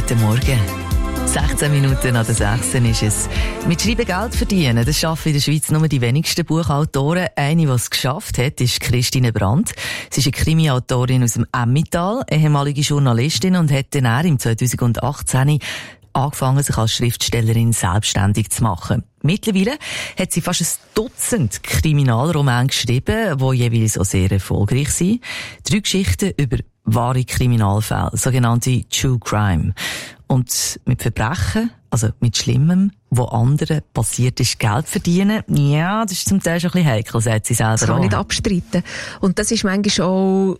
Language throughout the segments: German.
Guten Morgen. 16 Minuten an der 6 ist es. Mit Schreiben Geld verdienen, das schaffen in der Schweiz nur die wenigsten Buchautoren. Eine, die es geschafft hat, ist Christine Brandt. Sie ist eine Krimi-Autorin aus dem Emmental, ehemalige Journalistin und hat dann im 2018 angefangen, sich als Schriftstellerin selbstständig zu machen. Mittlerweile hat sie fast ein Dutzend Kriminalromane geschrieben, die jeweils auch sehr erfolgreich sind. 3 Geschichten über wahre Kriminalfälle, sogenannte True Crime. Und mit Verbrechen, also mit Schlimmem, wo anderen passiert ist, Geld verdienen, ja, das ist zum Teil schon ein bisschen heikel, sagt sie selber. Das kann man nicht abstreiten. Und das ist manchmal auch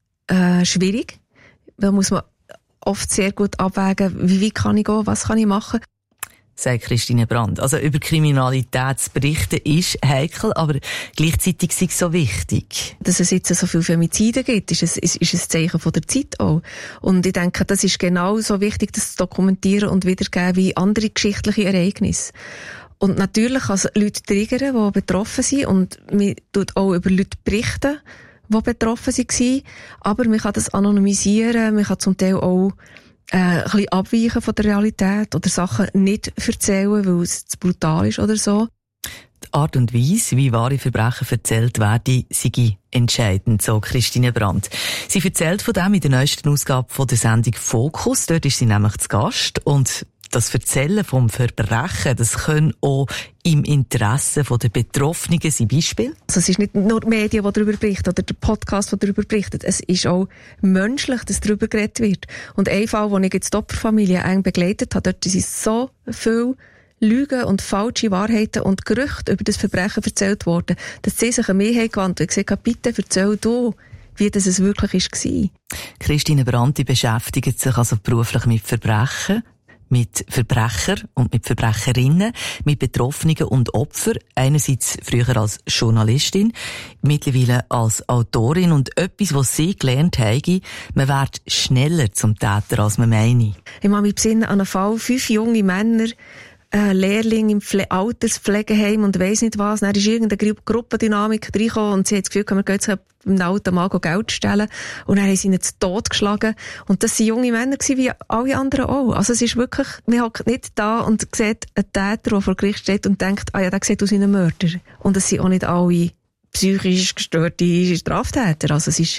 schwierig. Da muss man oft sehr gut abwägen, wie kann ich gehen, was kann ich machen. Sagt Christine Brandt. Also über Kriminalität zu berichten ist heikel, aber gleichzeitig ist es so wichtig. Dass es jetzt so viele Femizide gibt, ist ein Zeichen von der Zeit auch. Und ich denke, das ist genauso wichtig, das zu dokumentieren und wiedergeben wie andere geschichtliche Ereignisse. Und natürlich kann es Leute triggern, die betroffen sind, und man tut auch über Leute berichten, die betroffen waren. Aber man kann das anonymisieren, man kann zum Teil auch ein bisschen abweichen von der Realität oder Sachen nicht erzählen, weil es zu brutal ist oder so. Die Art und Weise, wie wahre Verbrechen erzählt werden, sei entscheidend, so Christine Brandt. Sie erzählt von dem in der neuesten Ausgabe von der Sendung Fokus. Dort ist sie nämlich zu Gast. Und das Erzählen vom Verbrechen, das können auch im Interesse der Betroffenen sein. Beispiel? Also es ist nicht nur die Medien, die darüber berichten, oder der Podcast, der darüber berichtet. Es ist auch menschlich, dass darüber geredet wird. Und ein Fall, den ich jetzt die Opferfamilie eng begleitet habe, dort sind so viele Lügen und falsche Wahrheiten und Gerüchte über das Verbrechen erzählt worden, dass sie sich an mich gewandt haben und gesagt haben, bitte erzähl du, wie das es wirklich war. Christine Brandt beschäftigt sich also beruflich mit Verbrechen, mit Verbrechern und mit Verbrecherinnen, mit Betroffenen und Opfern. Einerseits früher als Journalistin, mittlerweile als Autorin. Und etwas, was sie gelernt habe, man wird schneller zum Täter, als man meine. Ich mache mich besinnen an einen Fall, 5 junge Männer, Lehrling im Alterspflegeheim und weiss nicht was. Dann ist irgendeine Gruppendynamik reingekommen und sie hat das Gefühl, wir gehen jetzt einem alten Mann Geld stellen. Und dann haben sie ihn zu Tod geschlagen. Und das waren junge Männer wie alle anderen auch. Also es ist wirklich, man hockt nicht da und sieht einen Täter, der vor Gericht steht und denkt, der sieht aus wie ein Mörder. Und es sind auch nicht alle psychisch gestörte Straftäter. Also es ist,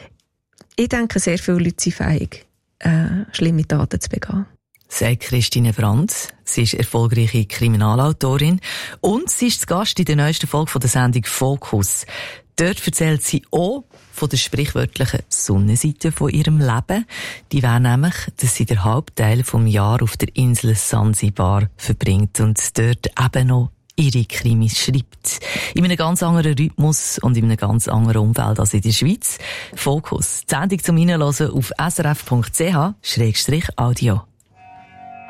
ich denke, sehr viele Leute sind fähig, schlimme Taten zu begehen. Sagt Christine Brandt. Sie ist erfolgreiche Kriminalautorin und sie ist zu Gast in der neuesten Folge von der Sendung Fokus. Dort erzählt sie auch von der sprichwörtlichen Sonnenseite von ihrem Leben. Die wäre nämlich, dass sie den Hauptteil vom Jahr auf der Insel Sansibar verbringt und dort eben noch ihre Krimis schreibt. In einem ganz anderen Rhythmus und in einem ganz anderen Umfeld als in der Schweiz. Fokus. Die Sendung zum Hinhören auf srf.ch/audio.